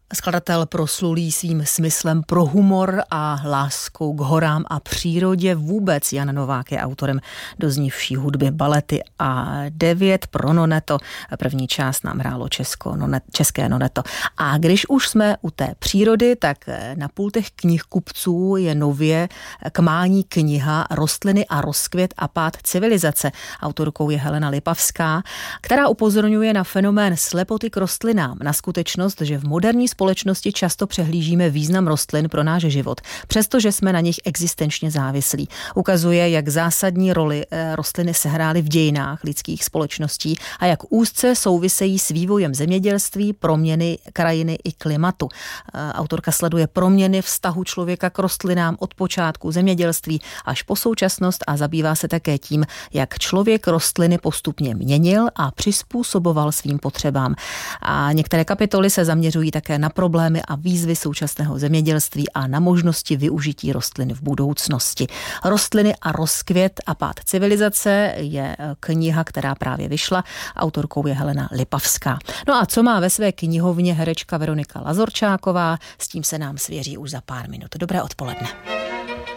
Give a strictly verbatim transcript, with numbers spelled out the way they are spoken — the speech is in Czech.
Skladatel proslulý svým smyslem pro humor a láskou k horám a přírodě. Vůbec Jan Novák je autorem doznívší hudby Balety a devět pro Noneto. První část nám hrálo Česko, nonet, české Noneto. A když už jsme u té přírody, tak na pultech knihkupců je nově k mání kniha Rostliny a rozkvět a pád civilizace. Autorkou je Helena Lipavská, která upozorňuje na fenomén slepoty k rostlinám, na skutečnost, že v moderní společnosti často přehlížíme význam rostlin pro náš život, přestože jsme na nich existenčně závislí. Ukazuje, jak zásadní roli rostliny sehrály v dějinách lidských společností a jak úzce souvisejí s vývojem zemědělství, proměny krajiny i klimatu. Autorka sleduje proměny vztahu člověka k rostlinám od počátku zemědělství až po současnost a zabývá se také tím, jak člověk rostliny postupně měnil a přizpůsoboval svým potřebám. A některé kapitoly se zaměřují také na problémy a výzvy současného zemědělství a na možnosti využití rostlin v budoucnosti. Rostliny a rozkvět a pád civilizace je kniha, která právě vyšla. Autorkou je Helena Lipavská. No a co má ve své knihovně herečka Veronika Lazorčáková, s tím se nám svěří už za pár minut. Dobré odpoledne.